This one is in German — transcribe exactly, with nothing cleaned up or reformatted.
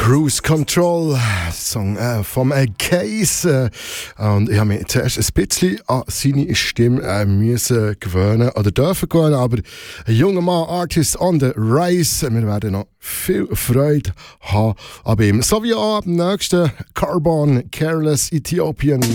Cruise Control, Song äh, vom äh, Case. Äh, und ich habe mich zuerst ein bisschen an seine Stimme äh, müssen gewöhnen oder dürfen gewöhnen, aber ein junger Mann, Artist on the Rise. Wir werden noch viel Freude haben an ihm. So wie auch am nächsten Carbon Careless Ethiopian.